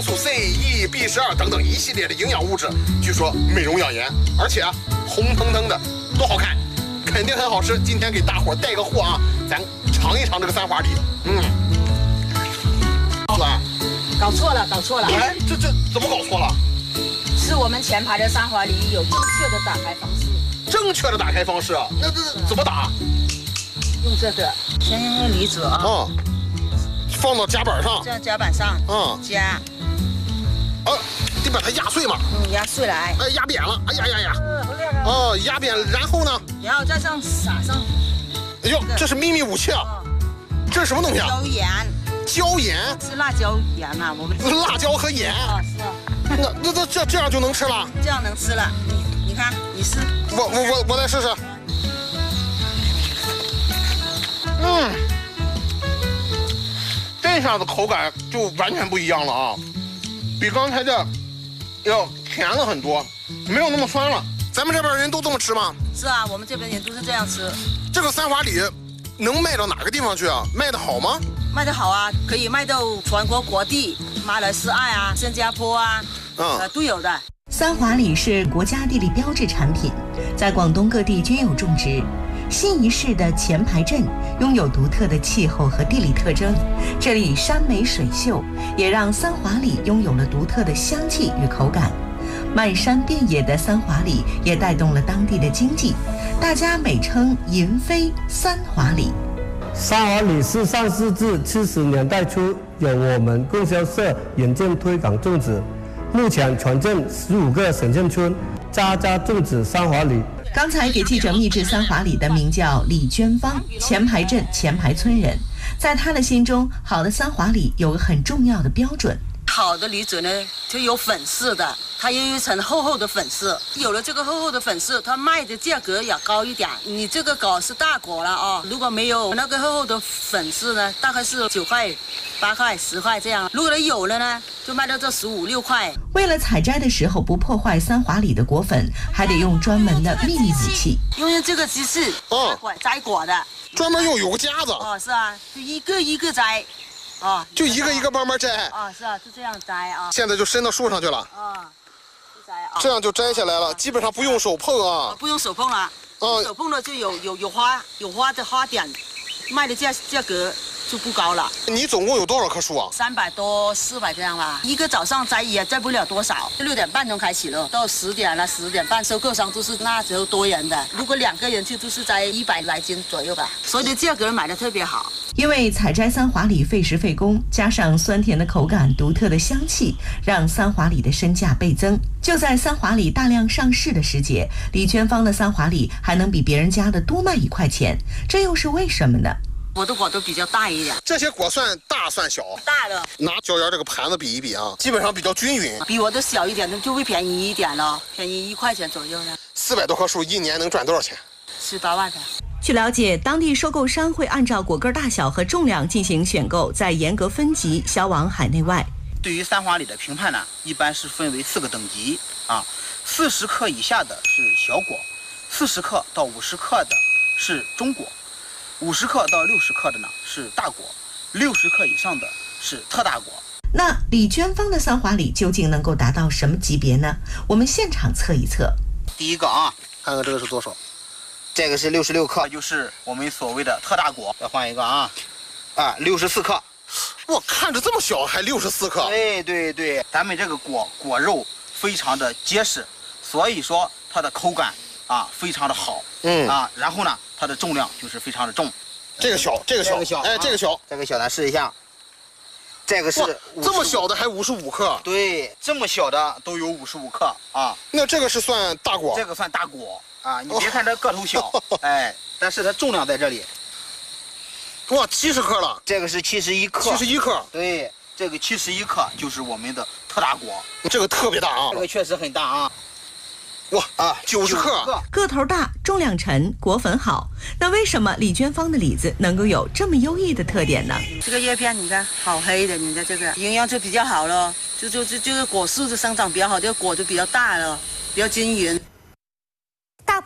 素 C、E、B12等等一系列的营养物质，据说美容养颜，而且红腾腾的，多好看，肯定很好吃。今天给大伙带个货啊，咱尝一尝这个三华梨。 搞错了，搞错了。 哎，这怎么搞错了？ 是我们前排的三华梨有正确的打开方式。 正确的打开方式啊？那怎么打？ 用这个，先用梨子啊。 放到夹板上。 这样夹板上。夹。 得把它压碎嘛。 压碎了，哎， 压扁了，哎呀。压扁了，然后呢？ 然后再撒上。 哎呦，这是秘密武器啊！这是什么东西啊？ 椒盐。 椒盐是辣椒盐啊，我们辣椒和盐啊，是啊。 那这样就能吃了？ 这样能吃了，你看，你试。 我来试试。这下子口感就完全不一样了啊，比刚才的要甜了很多，没有那么酸了。咱们这边人都这么吃吗？ 是啊，我们这边人都是这样吃。 这个三华梨能卖到哪个地方去啊？卖得好吗？ 卖得好啊，可以卖到全国各地，马来西亚啊、新加坡啊，都有的。 三华梨是国家地理标志产品，在广东各地均有种植。新沂市的前排镇拥有独特的气候和地理特征，这里山美水秀，也让三华梨拥有了独特的香气与口感。漫山遍野的三华梨也带动了当地的经济，大家美称银飞三华梨。 三华梨是上世纪70年代初由我们供销社引进推广种植，目前全镇15个省县村家家种植三华梨。 刚才给记者秘制三华梨的名叫李娟芳，前排镇前排村人。在她的心中，好的三华梨有个很重要的标准。 好的梨子呢，就有粉饰的，它有一层厚厚的粉饰。有了这个厚厚的粉饰，它卖的价格也高一点。你这个果是大果了啊，如果没有那个厚厚的粉饰呢，大概是9块、8块、10块这样。如果有了呢，就卖到这15、6块。 为了采摘的时候不破坏三华梨的果粉，还得用专门的秘密武器。 用这个机器摘果的， 专门有个夹子。 是啊，就一个一个摘。 就一个一个慢慢摘。 是啊，就这样摘啊。 现在就伸到树上去了。 摘啊。 这样就摘下来了，基本上不用手碰啊。 不用手碰了。手碰了就有花的花点，卖的价格就不高了。 你总共有多少棵树啊 ？300多、400这样吧。一个早上摘也摘不了多少，6点半钟开始了，到10点了，10点半收购商都是那时候多人的。如果2个人去，就是摘100来斤左右吧。所以的价格买的特别好。 因为采摘三华梨费时费工，加上酸甜的口感、独特的香气，让三华梨的身价倍增。就在三华梨大量上市的时节，李娟芳的三华梨还能比别人家的多卖1块钱，这又是为什么呢？ 我的果都比较大一点。 这些果算大算小？ 大的。 拿椒盐这个盘子比一比啊，基本上比较均匀。 比我的小一点的就会便宜一点了，便宜1块钱左右呢。 400多棵树，一年能赚多少钱 ？7、8万的。 据了解，当地收购商会按照果个大小和重量进行选购，再严格分级销往海内外。 对于三华梨的评判呢，一般是分为4个等级啊，40克以下的是小果，40克到50克的是中果，50克到60克的呢是大果，60克以上的是特大果。 那李娟芳的三华梨究竟能够达到什么级别呢？我们现场测一测。 第一个啊， 看看这个是多少？ 这个是66克，就是我们所谓的特大果。再换一个啊，64克。 哇，看着这么小还64克。 对，咱们这个果肉非常的结实，所以说它的口感非常的好。然后呢，它的重量就是非常的重。 这个小，哎，这个小， 这个小咱试一下。这个是这么小的还55克。 对，这么小的都有55克啊。 那这个是算大果？ 这个算大果啊，你别看这个头小，哎，但是它重量在这里。 哇，70克了。 这个是71克。 71克。 对，这个71克就是我们的特大果。 这个特别大啊。 这个确实很大啊。 哇，90克， 个头大，重量沉，果粉好。那为什么李娟芳的李子能够有这么优异的特点呢？ 这个叶片你看好黑的，你看这个营养就比较好了，就是果树的生长比较好，这个果就比较大了，比较均匀。 大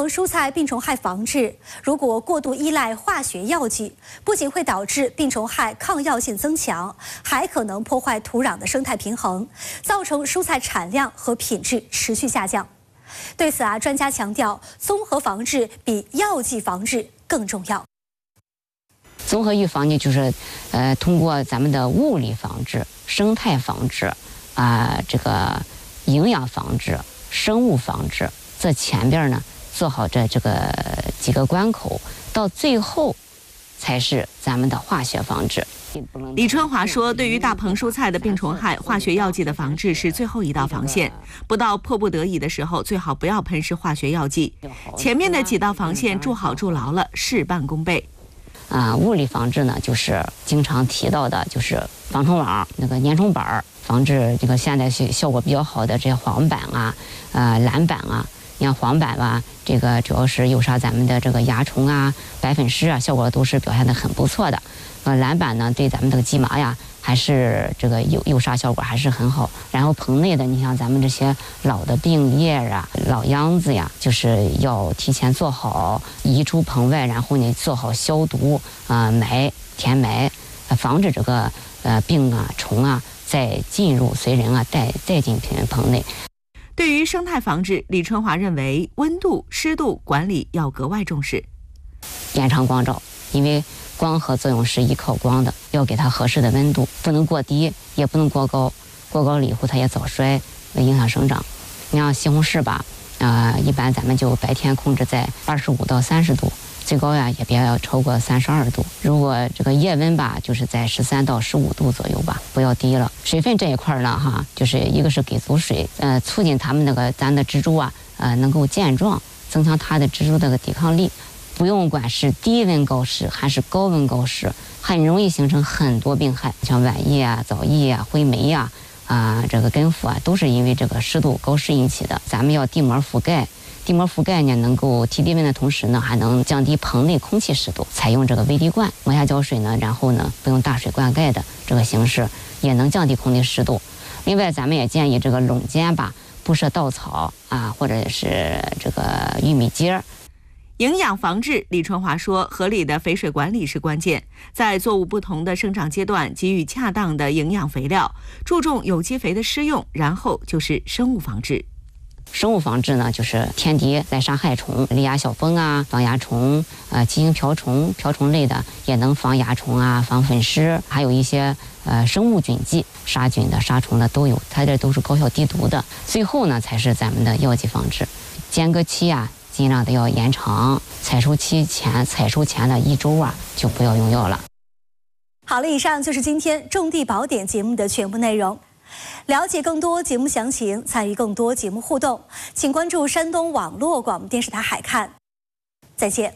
棚蔬菜病虫害防治，如果过度依赖化学药剂，不仅会导致病虫害抗药性增强，还可能破坏土壤的生态平衡，造成蔬菜产量和品质持续下降。对此专家强调，综合防治比药剂防治更重要。 综合预防呢，就是通过咱们的物理防治、生态防治这个营养防治、生物防治，这前边呢做好这个几个关口，到最后才是咱们的化学防治。 李春华说，对于大棚蔬菜的病虫害，化学药剂的防治是最后一道防线，不到迫不得已的时候，最好不要喷施化学药剂。前面的几道防线筑好筑牢了，事半功倍。 物理防治呢，就是经常提到的，就是防虫网、那个粘虫板，防治这个现在效果比较好的这些黄板蓝板你像黄板吧，这个主要是诱杀咱们的这个蚜虫白粉虱效果都是表现得很不错的。蓝板呢，对咱们这个蓟麻呀，还是这个诱杀效果还是很好。然后棚内的，你像咱们这些老的病叶老秧子呀，就是要提前做好移出棚外，然后呢做好消毒填埋，防止这个病虫再进入随人带进棚内。 对于生态防治，李春华认为温度、湿度管理要格外重视， 延长光照，因为光合作用是依靠光的，要给它合适的温度，不能过低，也不能过高，过高了以后它也早衰，影响生长。你像西红柿吧，一般咱们就白天控制在25到30度，最高也别要超过32度。如果这个夜温吧，就是在13到15度左右吧，不要低了。水分这一块呢，就是一个是给足水，促进它们咱的植株能够健壮，增强它的植株的抵抗力。不用管是低温高湿还是高温高湿，很容易形成很多病害，像晚叶早叶灰霉这个根腐都是因为这个湿度高湿引起的。咱们要地膜覆盖，地膜覆盖呢能够提低温的同时呢，还能降低棚内空气湿度。采用这个微滴灌，往下浇水呢，然后呢不用大水灌溉的这个形式，也能降低空气湿度。另外，咱们也建议这个垄间吧，不设稻草或者是这个玉米秸。 营养防治，李春华说，合理的肥水管理是关键，在作物不同的生长阶段给予恰当的营养肥料，注重有机肥的施用，然后就是生物防治。 生物防治呢，就是天敌来杀害虫，离蚜小蜂防蚜虫，畸形瓢虫类的也能防蚜虫防粉虱，还有一些生物菌剂，杀菌的、杀虫的都有，它这都是高效低毒的。最后呢，才是咱们的药剂防治，间隔期尽量的要延长，采收前的1周就不要用药了。 好了，以上就是今天种地宝典节目的全部内容。了解更多节目详情，参与更多节目互动，请关注山东网络广播电视台海看。再见。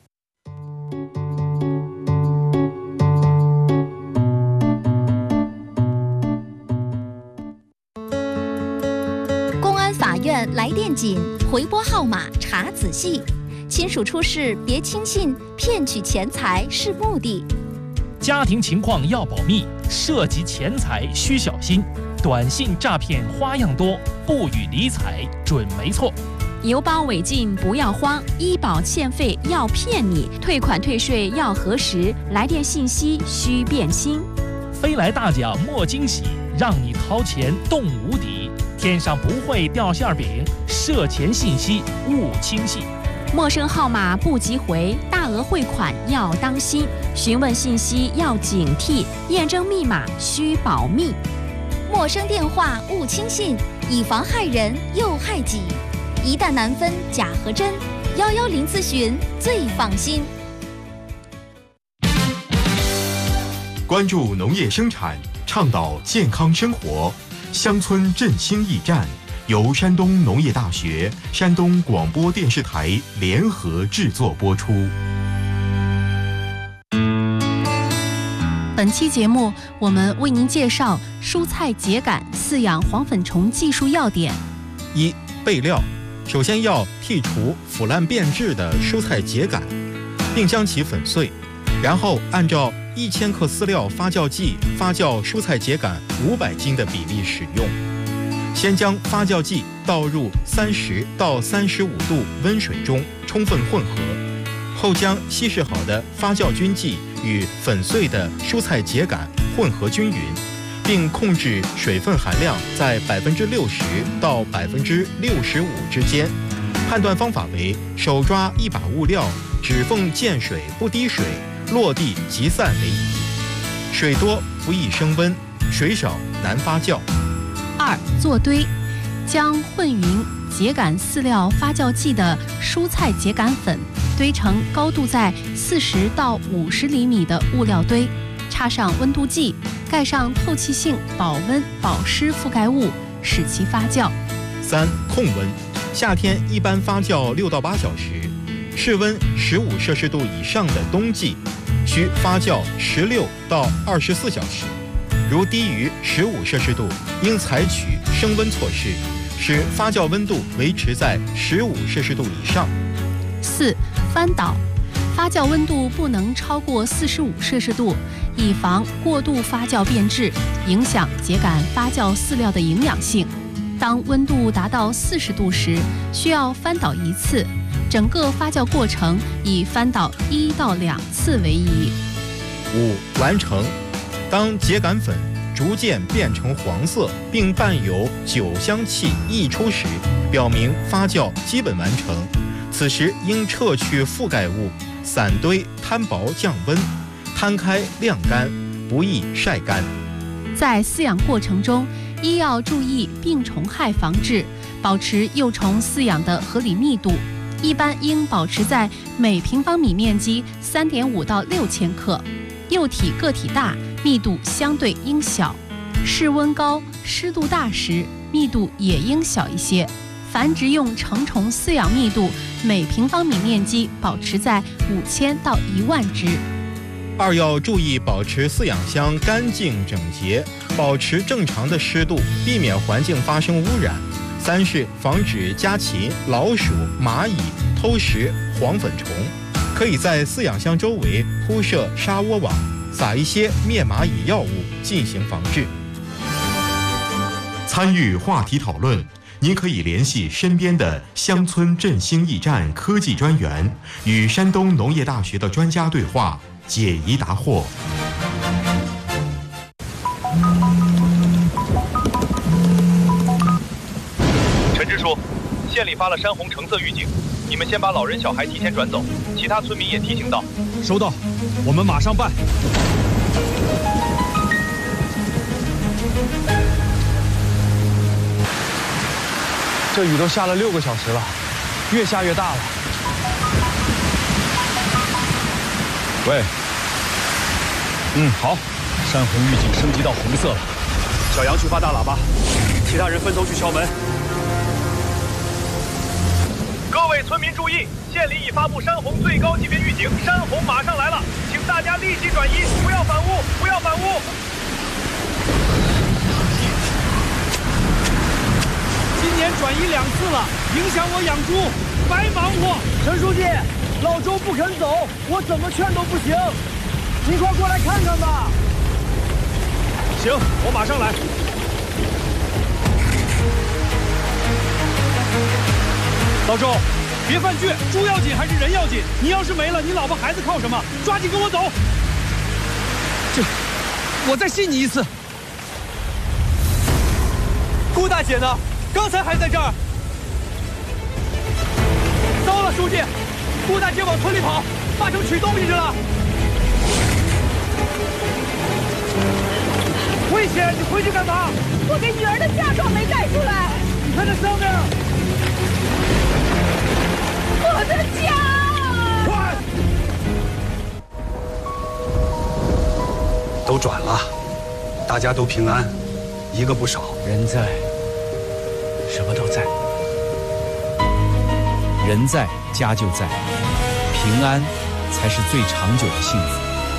公安法院来电紧，回拨号码查仔细。亲属出事别轻信，骗取钱财是目的。 家庭情况要保密，涉及钱财需小心。短信诈骗花样多，不予理睬准没错。 邮包违禁不要慌，医保欠费要骗你，退款退税要核实，来电信息需辨清。 飞来大奖莫惊喜，让你掏钱动无底。天上不会掉馅饼，涉钱信息勿轻信。 陌生号码不急回，大额汇款要当心，询问信息要警惕，验证密码需保密。 陌生电话勿轻信，以防害人又害己。一旦难分假和真，110咨询最放心。 关注农业生产，倡导健康生活，乡村振兴驿站由山东农业大学、山东广播电视台联合制作播出。 本期节目，我们为您介绍蔬菜秸秆饲养黄粉虫技术要点。 1、备料。首先要剔除腐烂变质的蔬菜秸秆，并将其粉碎，然后按照1000克饲料发酵剂发酵蔬菜秸秆500斤的比例使用。 先将发酵剂倒入30到35度温水中充分混合，后将稀释好的发酵菌剂与粉碎的蔬菜秸秆混合均匀，并控制水分含量在60%到65%之间。判断方法为手抓一把物料，指缝见水不滴水，落地即散为宜。水多不易升温，水少难发酵。 2. 做堆，将混匀秸秆饲料发酵剂的蔬菜秸秆粉堆成高度在40到50厘米的物料堆，插上温度计，盖上透气性保温保湿覆盖物，使其发酵。 3. 控温，夏天一般发酵6到8小时，室温15摄氏度以上的冬季需发酵16到24小时。如低于15摄氏度，应采取升温措施，使发酵温度维持在15摄氏度以上。 4. 翻倒，发酵温度不能超过45摄氏度，以防过度发酵变质，影响秸秆发酵饲料的营养性。当温度达到40度时，需要翻倒1次，整个发酵过程以翻倒1到2次为宜。 5. 完成。当秸秆粉逐渐变成黄色，并伴有酒香气溢出时，表明发酵基本完成。此时应撤去覆盖物，散堆摊薄降温，摊开晾干，不宜晒干。 在饲养过程中，一要注意病虫害防治，保持幼虫饲养的合理密度，一般应保持在每平方米面积3.5到6千克。幼体个体大，密度相对应小，室温高、湿度大时，密度也应小一些。繁殖用成虫饲养密度每平方米面积保持在5000到10000只。 2要注意保持饲养箱干净整洁，保持正常的湿度，避免环境发生污染。3是防止家禽、老鼠、蚂蚁偷食黄粉虫，可以在饲养箱周围铺设沙窝网，撒一些灭蚂蚁药物进行防治。 参与话题讨论，您可以联系身边的乡村振兴驿站科技专员，与山东农业大学的专家对话，解疑答惑。 陈支书，县里发了山洪橙色预警，你们先把老人小孩提前转走，其他村民也提醒到。 收到，我们马上办。这雨都下了6个小时了，越下越大了。喂，好，山洪预警升级到红色了。小杨去发大喇叭，其他人分头去敲门。 各位村民注意，县里已发布山洪最高级别预警，山洪马上来了，请大家立即转移，不要反屋，不要反屋。 今年转移2次了，影响我养猪，白忙活。 陈书记，老周不肯走，我怎么劝都不行，您快过来看看吧。 行，我马上来。老周，别犯倔，猪要紧还是人要紧？你要是没了，你老婆孩子靠什么？抓紧跟我走。我再信你一次。顾大姐呢？刚才还在这儿。糟了，书记，顾大姐往村里跑，八成取东西去了。危险！你回去干嘛？ 我给女儿的嫁妆没带出来。 你看这上面。 我的家！ 快！ 都转了，大家都平安，一个不少。 人在，什么都在。人在，家就在，平安才是最长久的幸福。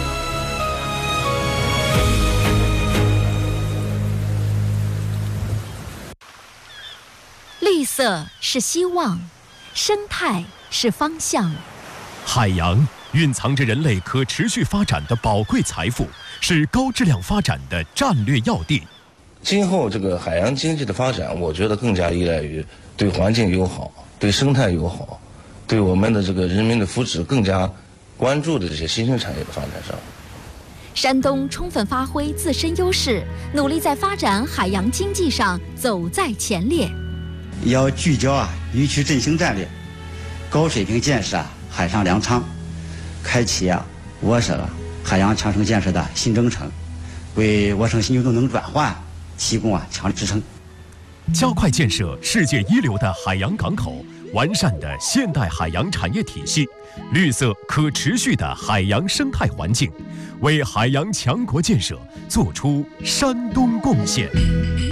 绿色是希望，生态是方向。 海洋蕴藏着人类可持续发展的宝贵财富，是高质量发展的战略要地。 今后这个海洋经济的发展，我觉得更加依赖于对环境友好、对生态友好、对我们的这个人民的福祉更加关注的这些新兴产业的发展上。 山东充分发挥自身优势，努力在发展海洋经济上走在前列。 要聚焦渔区振兴战略，高水平建设海上粮仓，开启我省海洋强省建设的新征程，为我省新旧动能转换提供强力支撑。 加快建设世界一流的海洋港口，完善的现代海洋产业体系，绿色可持续的海洋生态环境，为海洋强国建设做出山东贡献。